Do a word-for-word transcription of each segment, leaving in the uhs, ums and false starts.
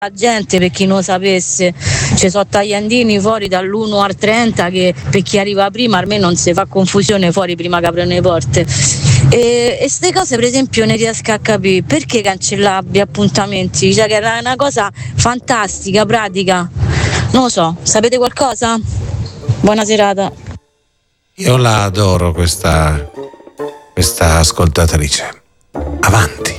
La gente, per chi non lo sapesse, ci sono tagliandini fuori dall'uno al trenta che per chi arriva prima almeno non si fa confusione fuori prima che aprono le porte. E queste cose per esempio ne riesco a capire perché cancellare gli appuntamenti, cioè che era una cosa fantastica, pratica. Non lo so, sapete qualcosa? Buona serata. Io la adoro questa, questa ascoltatrice. Avanti.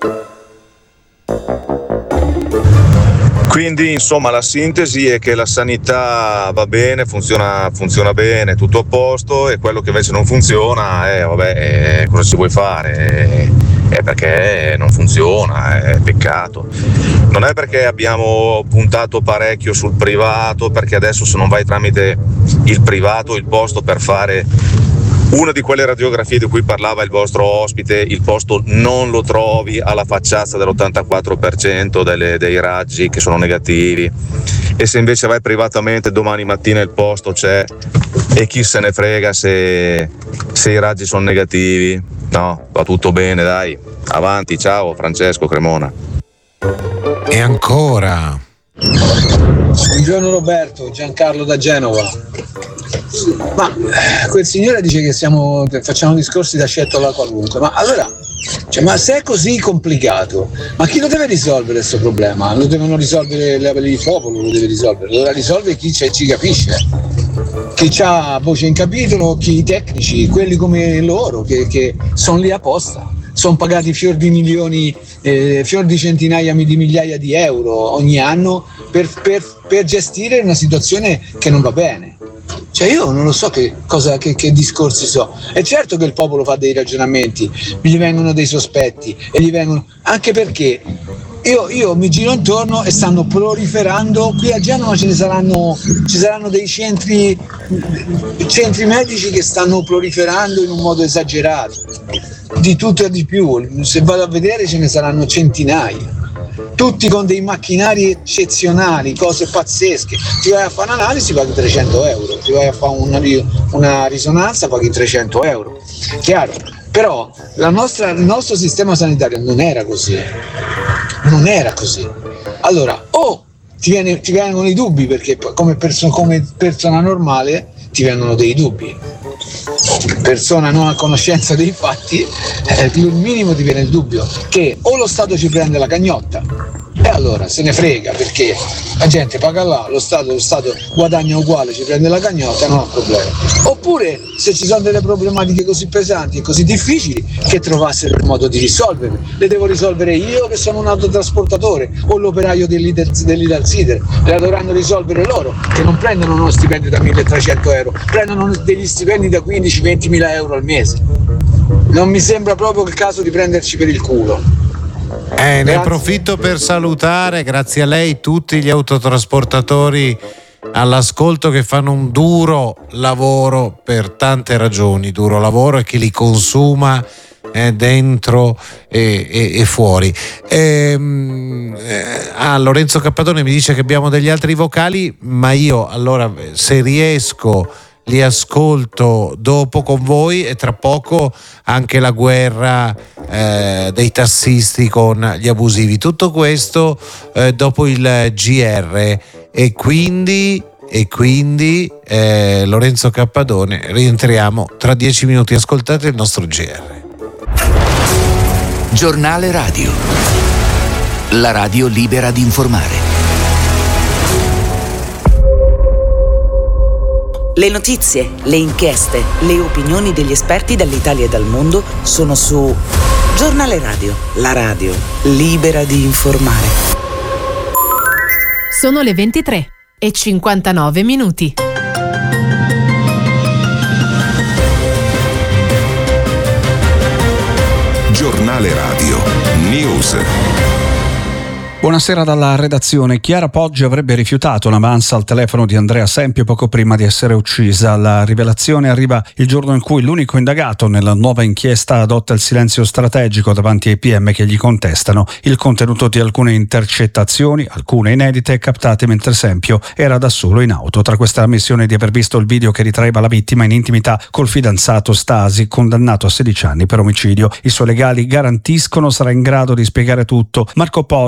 Quindi insomma la sintesi è che la sanità va bene, funziona, funziona bene, tutto a posto, e quello che invece non funziona, eh, vabbè, eh, cosa ci vuoi fare? È eh, perché non funziona, è peccato. Non è perché abbiamo puntato parecchio sul privato, perché adesso se non vai tramite il privato, il posto per fare una di quelle radiografie di cui parlava il vostro ospite, il posto non lo trovi alla facciata dell'ottantaquattro per cento delle, dei raggi che sono negativi, e se invece vai privatamente domani mattina il posto c'è e chi se ne frega se, se i raggi sono negativi. No, va tutto bene, dai, avanti, ciao Francesco Cremona. E ancora buongiorno Roberto, Giancarlo da Genova. Ma quel signore dice che siamo, facciamo discorsi da sciettola qualunque, ma allora, cioè, ma se è così complicato, ma chi lo deve risolvere questo problema? Lo devono risolvere il popolo, lo deve risolvere, lo deve risolvere chi ci capisce, chi ha voce in capitolo, chi i tecnici, quelli come loro che, che sono lì apposta, sono pagati fior di milioni, eh, fior di centinaia di migliaia di euro ogni anno per, per, per gestire una situazione che non va bene. Cioè io non lo so che cosa, che, che discorsi so. È certo che il popolo fa dei ragionamenti, gli vengono dei sospetti e gli vengono, anche perché io, io mi giro intorno e stanno proliferando, qui a Genova ce ne saranno, ci saranno dei centri, centri medici che stanno proliferando in un modo esagerato, di tutto e di più, se vado a vedere ce ne saranno centinaia. Tutti con dei macchinari eccezionali, cose pazzesche. Ti vai a fare un'analisi, paghi trecento euro, ti vai a fare una, una risonanza, paghi trecento euro. Chiaro, però la nostra, il nostro sistema sanitario non era così, non era così. Allora, o ti, viene, ti vengono i dubbi, perché come, perso, come persona normale ti vengono dei dubbi. Persona non a conoscenza dei fatti, eh, il minimo ti viene il dubbio che o lo Stato ci prende la cagnotta e allora se ne frega, perché la gente paga là, lo Stato, lo Stato guadagna uguale, ci prende la cagnotta, non ha problema. Oppure se ci sono delle problematiche così pesanti e così difficili, che trovassero il modo di risolverle. Le devo risolvere io che sono un autotrasportatore o l'operaio dell'Italsider, le dovranno risolvere loro che non prendono uno stipendio da milletrecento euro, prendono degli stipendi da quindici venti mila euro al mese. Non mi sembra proprio il caso di prenderci per il culo. Eh, ne approfitto per salutare, grazie a lei, tutti gli autotrasportatori all'ascolto che fanno un duro lavoro per tante ragioni, duro lavoro, e chi li consuma eh, dentro e, e, e fuori. Ehm, eh, ah, Lorenzo Cappadone mi dice che abbiamo degli altri vocali, ma io allora se riesco li ascolto dopo con voi, e tra poco anche la guerra eh, dei tassisti con gli abusivi, tutto questo eh, dopo il G R, e quindi e quindi eh, Lorenzo Cappadone, rientriamo tra dieci minuti. Ascoltate il nostro G R. Giornale Radio, la radio libera di informare. Le notizie, le inchieste, le opinioni degli esperti dall'Italia e dal mondo sono su Giornale Radio, la radio libera di informare. Sono le ventitré e cinquantanove minuti. Giornale Radio News. Buonasera dalla redazione. Chiara Poggi avrebbe rifiutato l'avanza al telefono di Andrea Sempio poco prima di essere uccisa. La rivelazione arriva il giorno in cui l'unico indagato nella nuova inchiesta adotta il silenzio strategico davanti ai P M che gli contestano il contenuto di alcune intercettazioni, alcune inedite, captate mentre Sempio era da solo in auto. Tra queste ammissioni di aver visto il video che ritraeva la vittima in intimità col fidanzato Stasi, condannato a sedici anni per omicidio. I suoi legali garantiscono sarà in grado di spiegare tutto. Marco Poggi,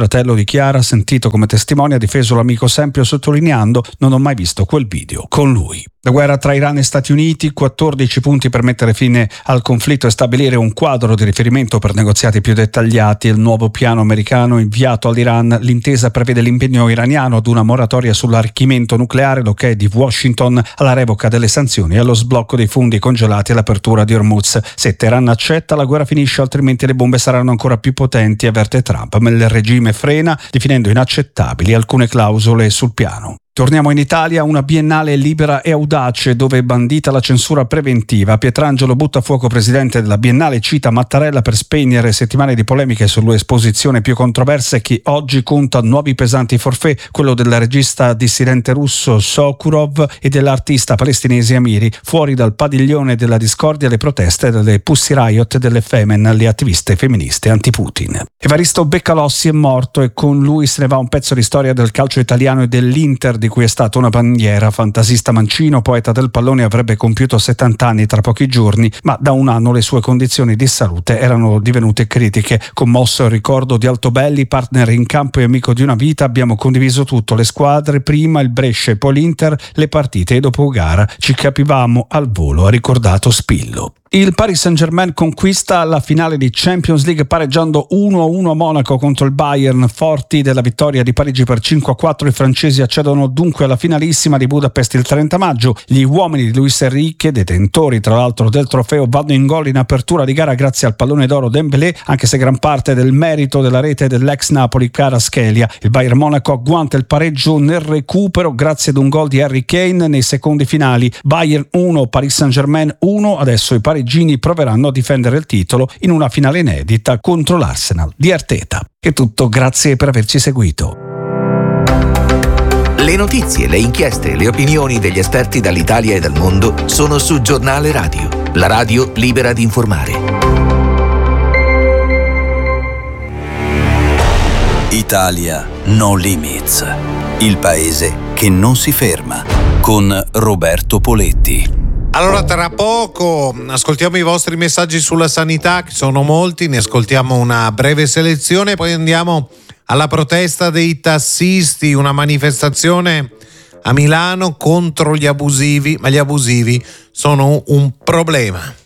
fratello di Chiara, sentito come testimone, ha difeso l'amico Sempio sottolineando: non ho mai visto quel video con lui. La guerra tra Iran e Stati Uniti, quattordici punti per mettere fine al conflitto e stabilire un quadro di riferimento per negoziati più dettagliati. Il nuovo piano americano inviato all'Iran. L'intesa prevede l'impegno iraniano ad una moratoria sull'arricchimento nucleare, l'ok di Washington alla revoca delle sanzioni e allo sblocco dei fondi congelati e all'apertura di Hormuz. Se Teheran accetta, la guerra finisce, altrimenti le bombe saranno ancora più potenti, avverte Trump, ma il regime frena, definendo inaccettabili alcune clausole sul piano. Torniamo in Italia, una biennale libera e audace dove è bandita la censura preventiva. Pietrangelo Buttafuoco, presidente della Biennale, cita Mattarella per spegnere settimane di polemiche sull'esposizione più controverse che oggi conta nuovi pesanti forfait, quello del regista dissidente russo Sokurov e dell'artista palestinese Amiri, fuori dal padiglione della discordia le proteste delle Pussy Riot e delle Femen, le attiviste femministe anti-Putin. Evaristo Beccalossi è morto e con lui se ne va un pezzo di storia del calcio italiano e dell'Inter, di cui è stato una bandiera. Fantasista mancino, poeta del pallone, avrebbe compiuto settanta anni tra pochi giorni, ma da un anno le sue condizioni di salute erano divenute critiche. Commosso il ricordo di Altobelli, partner in campo e amico di una vita. Abbiamo condiviso tutto, le squadre, prima il Brescia e poi l'Inter, le partite e dopo gara ci capivamo al volo, ha ricordato Spillo. Il Paris Saint-Germain conquista la finale di Champions League pareggiando uno a uno a Monaco contro il Bayern. Forti della vittoria di Parigi per cinque a quattro, i francesi accedono dunque alla finalissima di Budapest il trenta maggio. Gli uomini di Luis Enrique, detentori tra l'altro del trofeo, vanno in gol in apertura di gara grazie al pallone d'oro Dembélé, anche se gran parte del merito della rete dell'ex Napoli Kvaratskhelia. Il Bayern Monaco agguanta il pareggio nel recupero grazie ad un gol di Harry Kane nei secondi finali. Bayern uno, Paris Saint-Germain uno. Adesso i pareggi Gini proveranno a difendere il titolo in una finale inedita contro l'Arsenal di Arteta. È tutto, grazie per averci seguito. Le notizie, le inchieste e le opinioni degli esperti dall'Italia e dal mondo sono su Giornale Radio, la radio libera di informare. Italia No Limits, il paese che non si ferma, con Roberto Poletti. Allora, tra poco ascoltiamo i vostri messaggi sulla sanità, che sono molti, ne ascoltiamo una breve selezione, poi andiamo alla protesta dei tassisti, una manifestazione a Milano contro gli abusivi, ma gli abusivi sono un problema.